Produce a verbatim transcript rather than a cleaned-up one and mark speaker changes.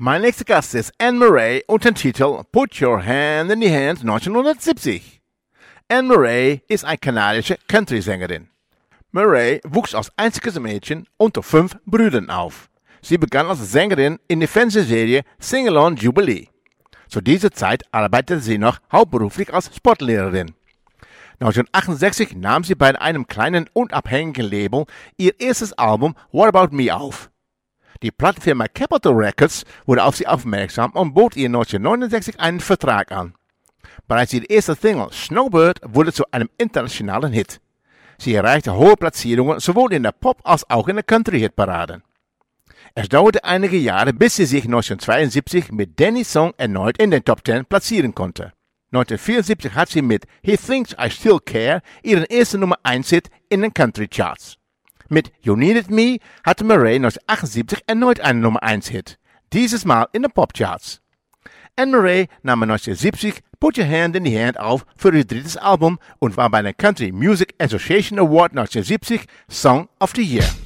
Speaker 1: Mein nächster Gast ist Anne Murray und den Titel Put Your Hand in the Hand neunzehnhundertsiebzig. Anne Murray ist eine kanadische Country-Sängerin. Murray wuchs als einziges Mädchen unter fünf Brüdern auf. Sie begann als Sängerin in der Fernsehserie Sing-Along Jubilee. Zu dieser Zeit arbeitete sie noch hauptberuflich als Sportlehrerin. neunzehnhundertachtundsechzig nahm sie bei einem kleinen unabhängigen Label ihr erstes Album What About Me auf. Die Plattenfirma Capitol Records wurde auf sie aufmerksam und bot ihr neunzehnhundertneunundsechzig einen Vertrag an. Bereits ihre erste Single Snowbird wurde zu einem internationalen Hit. Sie erreichte hohe Platzierungen sowohl in der Pop- als auch in der Country-Hitparade. Es dauerte einige Jahre, bis sie sich neunzehnhundertzweiundsiebzig mit Danny's Song erneut in den Top Ten platzieren konnte. neunzehnhundertvierundsiebzig hat sie mit He Thinks I Still Care ihren ersten Nummer eins Hit in den Country Charts. Mit You Needed Me hatte Murray neunzehnhundertachtundsiebzig erneut einen Nummer eins Hit, dieses Mal in den Pop Charts. Anne Murray nahm neunzehnhundertsiebzig Put Your Hand in the Hand auf für ihr drittes Album und war bei der Country Music Association Award neunzehnhundertsiebzig Song of the Year.